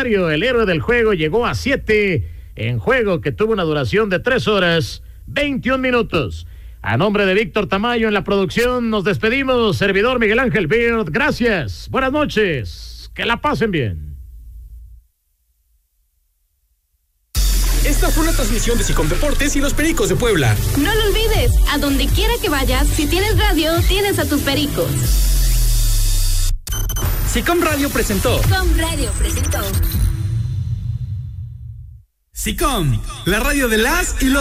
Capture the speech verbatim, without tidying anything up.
Rosario, el héroe del juego, llegó a siete en juego que tuvo una duración de tres horas, veintiún minutos. A nombre de Víctor Tamayo en la producción, nos despedimos. Servidor Miguel Ángel Beard, gracias. Buenas noches. Que la pasen bien. Esta fue una transmisión de SICOM Deportes y los Pericos de Puebla. No lo olvides, a donde quiera que vayas, si tienes radio, tienes a tus Pericos. SICOM Radio presentó. SICOM Radio presentó. SICOM, la radio de las y los